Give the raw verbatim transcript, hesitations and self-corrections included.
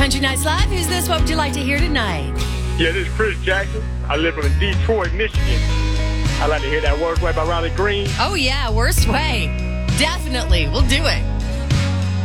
Country Nights Live, who's this? What would you like to hear tonight? Yeah, this is Chris Jackson. I live in Detroit, Michigan. I like to hear that Worst Way by Ronnie Green. Oh, yeah, Worst Way. Definitely. We'll do it.